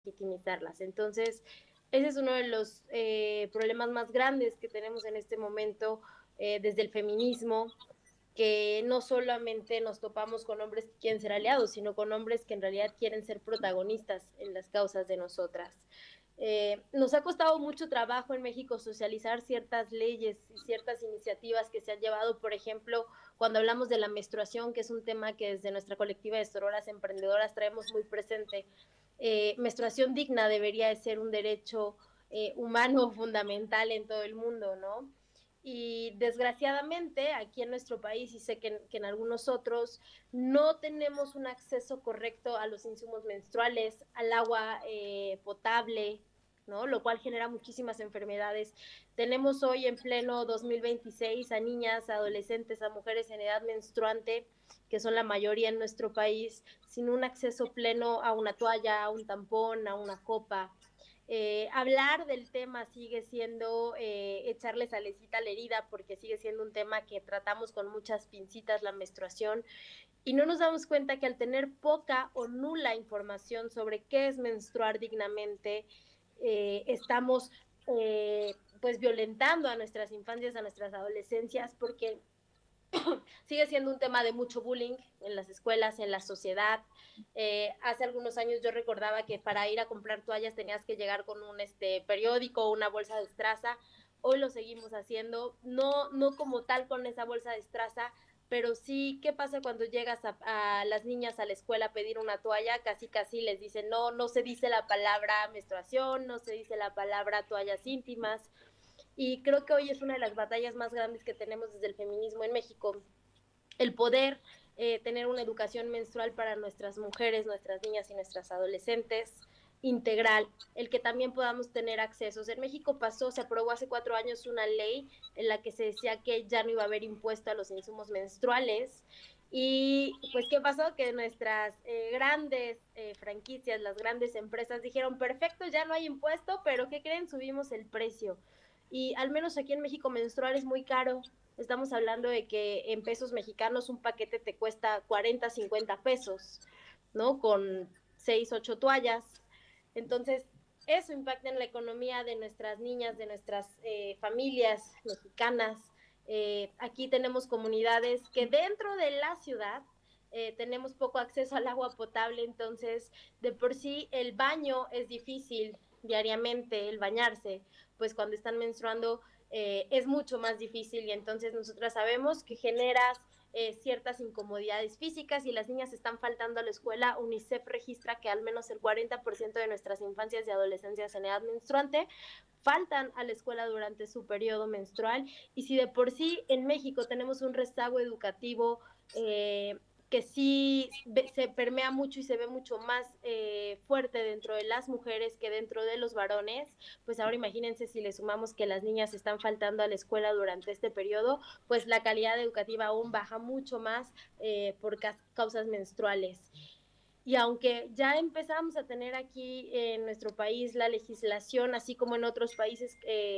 legitimizarlas. Entonces, ese es uno de los problemas más grandes que tenemos en este momento desde el feminismo, que no solamente nos topamos con hombres que quieren ser aliados, sino con hombres que en realidad quieren ser protagonistas en las causas de nosotras. Nos ha costado mucho trabajo en México socializar ciertas leyes y ciertas iniciativas que se han llevado, por ejemplo, cuando hablamos de la menstruación, que es un tema que desde nuestra colectiva de sororas emprendedoras traemos muy presente. Menstruación digna debería de ser un derecho humano fundamental en todo el mundo, ¿no? Y desgraciadamente aquí en nuestro país, y sé que en algunos otros, no tenemos un acceso correcto a los insumos menstruales, al agua potable, ¿no? Lo cual genera muchísimas enfermedades. Tenemos hoy en pleno 2026 a niñas, a adolescentes, a mujeres en edad menstruante, que son la mayoría en nuestro país, sin un acceso pleno a una toalla, a un tampón, a una copa. Hablar del tema sigue siendo echarle salecita a la herida, porque sigue siendo un tema que tratamos con muchas pincitas, la menstruación, y no nos damos cuenta que al tener poca o nula información sobre qué es menstruar dignamente, estamos pues violentando a nuestras infancias, a nuestras adolescencias, porque sigue siendo un tema de mucho bullying en las escuelas, en la sociedad. Hace algunos años yo recordaba que para ir a comprar toallas tenías que llegar con un periódico o una bolsa de estraza. Hoy lo seguimos haciendo, no como tal con esa bolsa de estraza, pero sí, ¿qué pasa cuando llegas a las niñas a la escuela a pedir una toalla? Casi casi les dicen, no se dice la palabra menstruación, no se dice la palabra toallas íntimas, y creo que hoy es una de las batallas más grandes que tenemos desde el feminismo en México, el poder tener una educación menstrual para nuestras mujeres, nuestras niñas y nuestras adolescentes integral, el que también podamos tener accesos. En México se aprobó hace 4 años una ley en la que se decía que ya no iba a haber impuesto a los insumos menstruales. Y pues, ¿qué pasó? Que nuestras grandes franquicias, las grandes empresas dijeron, perfecto, ya no hay impuesto, pero ¿qué creen? Subimos el precio. Y al menos aquí en México menstruar es muy caro. Estamos hablando de que en pesos mexicanos un paquete te cuesta 40, 50 pesos, ¿no? Con 6, 8 toallas. Entonces, eso impacta en la economía de nuestras niñas, de nuestras familias mexicanas. Aquí tenemos comunidades que dentro de la ciudad tenemos poco acceso al agua potable, entonces de por sí el baño es difícil diariamente, el bañarse, pues cuando están menstruando es mucho más difícil, y entonces nosotras sabemos que generas ciertas incomodidades físicas y las niñas están faltando a la escuela. UNICEF registra que al menos el 40% de nuestras infancias y adolescencias en edad menstruante faltan a la escuela durante su periodo menstrual, y si de por sí en México tenemos un rezago educativo que sí se permea mucho y se ve mucho más fuerte dentro de las mujeres que dentro de los varones, pues ahora imagínense si le sumamos que las niñas están faltando a la escuela durante este periodo, pues la calidad educativa aún baja mucho más por causas menstruales. Y aunque ya empezamos a tener aquí en nuestro país la legislación, así como en otros países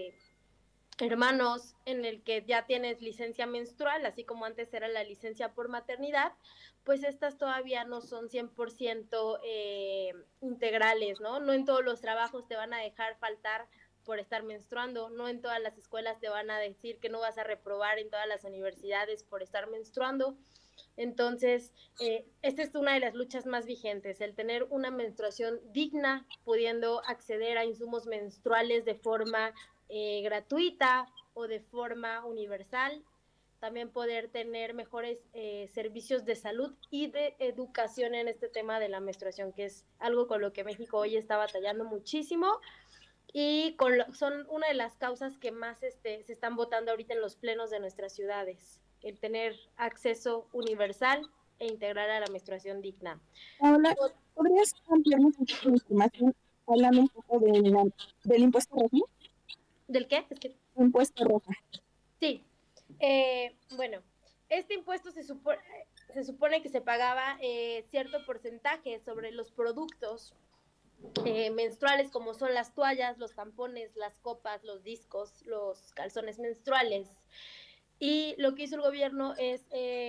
hermanos, en el que ya tienes licencia menstrual, así como antes era la licencia por maternidad, pues estas todavía no son 100% integrales, ¿no? No en todos los trabajos te van a dejar faltar por estar menstruando, no en todas las escuelas te van a decir que no vas a reprobar, en todas las universidades por estar menstruando. Entonces, esta es una de las luchas más vigentes, el tener una menstruación digna, pudiendo acceder a insumos menstruales de forma gratuita o de forma universal, también poder tener mejores servicios de salud y de educación en este tema de la menstruación, que es algo con lo que México hoy está batallando muchísimo, y son una de las causas que más se están votando ahorita en los plenos de nuestras ciudades, el tener acceso universal e integral a la menstruación digna. Hola, ¿podrías ampliarnos un poco la información hablando un poco del impuesto rojo? ¿Del qué? Es que Impuesto rojo. sí. Bueno, este impuesto se supone que se pagaba cierto porcentaje sobre los productos menstruales, como son las toallas, los tampones, las copas, los discos, los calzones menstruales. Y lo que hizo el gobierno es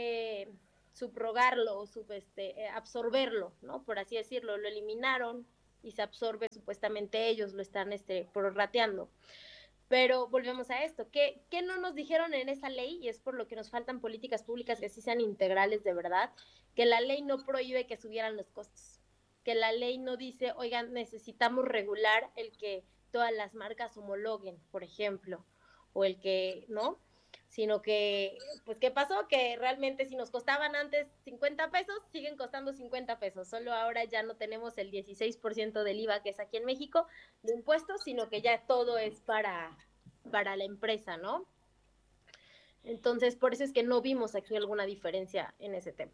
subrogarlo, absorberlo, ¿no? Por así decirlo, lo eliminaron y se absorbe, supuestamente ellos lo están prorrateando. Pero volvemos a esto, ¿qué no nos dijeron en esa ley? Y es por lo que nos faltan políticas públicas que sí sean integrales de verdad, que la ley no prohíbe que subieran los costos, que la ley no dice, oigan, necesitamos regular el que todas las marcas homologuen, por ejemplo, o el que, ¿no? Sino que, pues, ¿qué pasó? Que realmente si nos costaban antes 50 pesos, siguen costando 50 pesos. Solo ahora ya no tenemos el 16% del IVA que es aquí en México de impuestos, sino que ya todo es para la empresa, ¿no? Entonces, por eso es que no vimos aquí alguna diferencia en ese tema.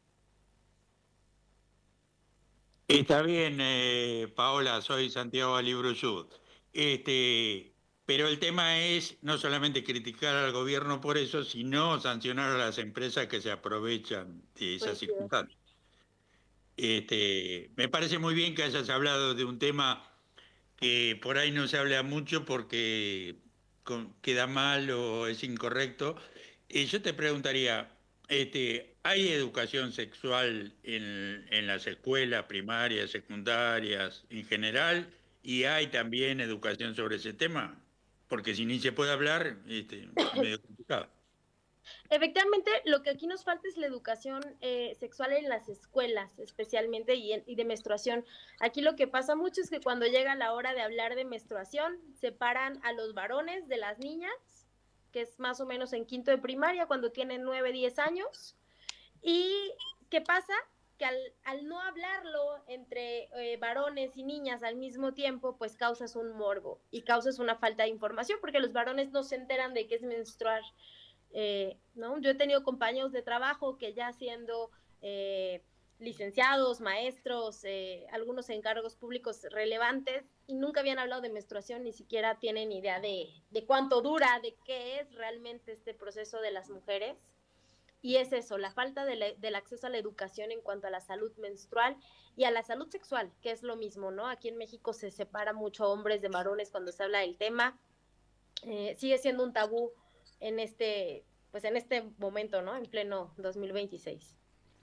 Está bien, Paola, soy Santiago Alibruyud. Pero el tema es no solamente criticar al gobierno por eso, sino sancionar a las empresas que se aprovechan de esas Coincido. circunstancias. Me parece muy bien que hayas hablado de un tema que por ahí no se habla mucho porque queda mal o es incorrecto. Yo te preguntaría, ¿hay educación sexual en las escuelas primarias, secundarias, en general? ¿Y hay también educación sobre ese tema? Porque si ni se puede hablar, medio complicado. Efectivamente, lo que aquí nos falta es la educación sexual en las escuelas, especialmente, y de menstruación. Aquí lo que pasa mucho es que cuando llega la hora de hablar de menstruación, separan a los varones de las niñas, que es más o menos en quinto de primaria, cuando tienen 9, 10 años. ¿Y qué pasa? Que al no hablarlo entre varones y niñas al mismo tiempo, pues causas un morbo y causas una falta de información, porque los varones no se enteran de qué es menstruar. ¿No? Yo he tenido compañeros de trabajo que ya siendo licenciados, maestros, algunos encargos públicos relevantes y nunca habían hablado de menstruación, ni siquiera tienen idea de cuánto dura, de qué es realmente este proceso de las mujeres. Y es eso, la falta del acceso a la educación en cuanto a la salud menstrual y a la salud sexual, que es lo mismo, ¿no? Aquí en México se separa mucho hombres de varones cuando se habla del tema. Sigue siendo un tabú pues en este momento, ¿no? En pleno 2026.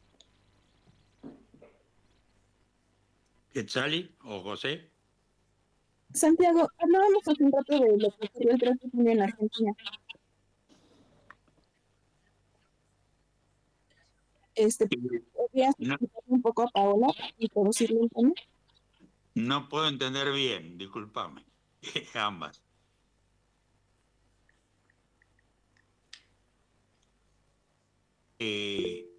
¿Quetzali o José? Santiago, hablábamos hace un rato de lo que ocurrió el 3 de junio en Argentina. ¿Podrías No, explicarle un poco a Paola y introducirle el tema? no puedo entender bien, discúlpame. Ambas. Eh,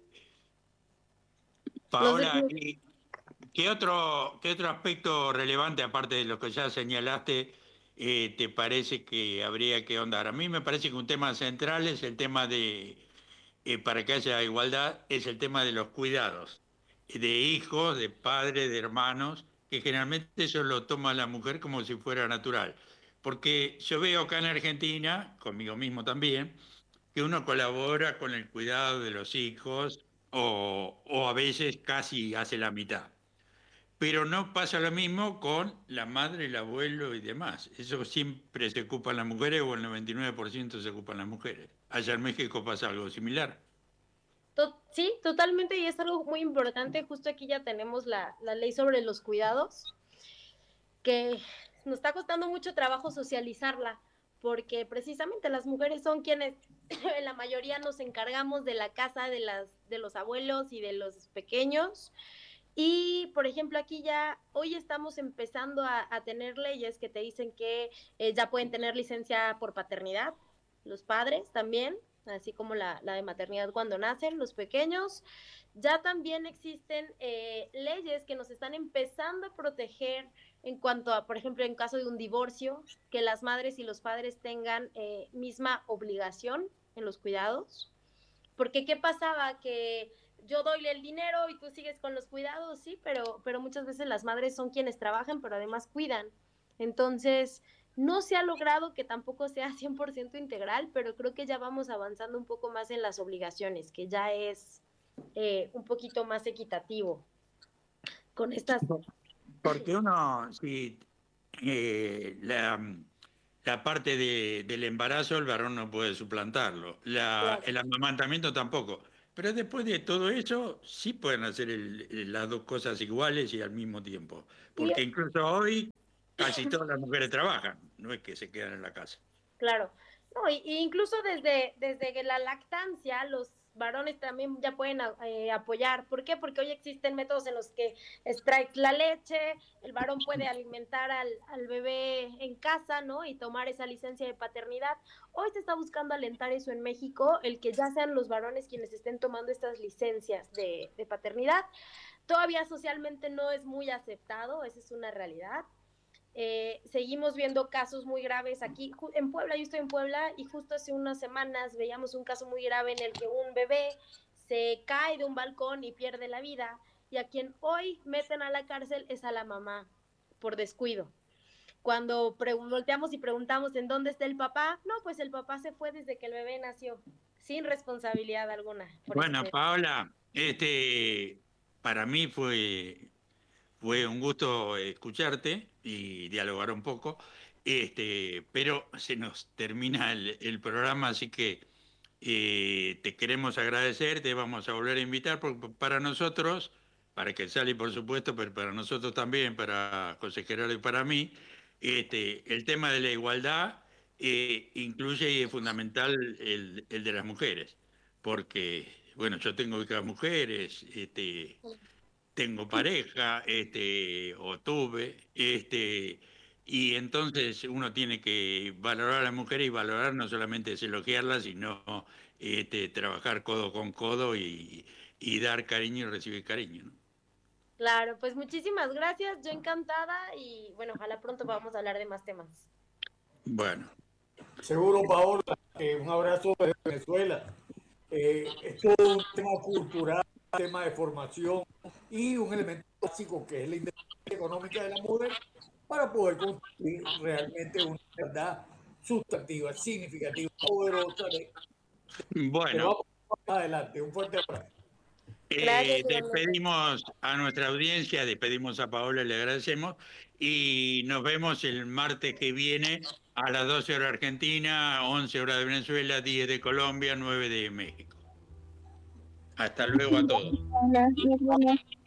No sé Paola, si... ¿qué otro aspecto relevante, aparte de lo que ya señalaste, te parece que habría que ahondar? A mí me parece que un tema central es el tema para que haya igualdad, es el tema de los cuidados, de hijos, de padres, de hermanos, que generalmente eso lo toma la mujer como si fuera natural. Porque yo veo acá en Argentina, conmigo mismo también, que uno colabora con el cuidado de los hijos o a veces casi hace la mitad. Pero no pasa lo mismo con la madre, el abuelo y demás. Eso siempre se ocupan las mujeres o el 99% se ocupan las mujeres. Allá en México pasa algo similar. Sí, totalmente, y es algo muy importante. Justo aquí ya tenemos la ley sobre los cuidados, que nos está costando mucho trabajo socializarla, porque precisamente las mujeres son quienes en la mayoría nos encargamos de la casa de los abuelos y de los pequeños. Y, por ejemplo, aquí ya hoy estamos empezando a tener leyes que te dicen que ya pueden tener licencia por paternidad, los padres también, así como la de maternidad cuando nacen, los pequeños. Ya también existen leyes que nos están empezando a proteger en cuanto a, por ejemplo, en caso de un divorcio, que las madres y los padres tengan misma obligación en los cuidados. Porque ¿qué pasaba? Que yo doy el dinero y tú sigues con los cuidados, sí, pero muchas veces las madres son quienes trabajan, pero además cuidan. Entonces, no se ha logrado que tampoco sea 100% integral, pero creo que ya vamos avanzando un poco más en las obligaciones, que ya es un poquito más equitativo con estas... Porque uno, si la parte del embarazo, el varón no puede suplantarlo. Claro. El amamantamiento tampoco. Pero después de todo eso, sí pueden hacer las dos cosas iguales y al mismo tiempo. Y Porque incluso hoy casi todas las mujeres trabajan, no es que se quedan en la casa. claro, no, y incluso desde que la lactancia, los varones también ya pueden apoyar. ¿Por qué? Porque hoy existen métodos en los que extraes la leche, el varón puede alimentar al bebé en casa, ¿no? Y tomar esa licencia de paternidad. Hoy se está buscando alentar eso en México, el que ya sean los varones quienes estén tomando estas licencias de paternidad. Todavía socialmente no es muy aceptado, esa es una realidad. Seguimos viendo casos muy graves aquí en Puebla. Yo estoy en Puebla y justo hace unas semanas veíamos un caso muy grave en el que un bebé se cae de un balcón y pierde la vida, y a quien hoy meten a la cárcel es a la mamá por descuido. Cuando volteamos y preguntamos en dónde está el papá, no, pues el papá se fue desde que el bebé nació, sin responsabilidad alguna. Bueno, Paola, para mí fue un gusto escucharte y dialogar un poco, pero se nos termina el programa, así que te queremos agradecer, te vamos a volver a invitar, porque para nosotros, para que Sally por supuesto, pero para nosotros también, para José Gerardo y para mí, el tema de la igualdad incluye y es fundamental el de las mujeres, porque, bueno, yo tengo hijas mujeres, tengo pareja, o tuve, y entonces uno tiene que valorar a la mujer y valorar no solamente es elogiarla, sino trabajar codo con codo y dar cariño y recibir cariño, ¿no? Claro, pues muchísimas gracias, yo encantada, y bueno, ojalá pronto podamos hablar de más temas. Bueno. Seguro, Paola, un abrazo desde Venezuela. Es todo un tema cultural, un tema de formación y un elemento básico que es la independencia económica de la mujer para poder construir realmente una verdad sustantiva, significativa, poderosa. Bueno, Vamos adelante, un fuerte abrazo. Gracias, despedimos a nuestra audiencia, despedimos a Paola, le agradecemos y nos vemos el martes que viene a las 12 horas Argentina, 11 horas de Venezuela, 10 de Colombia, 9 de México. Hasta luego a todos. Hola, nos vemos.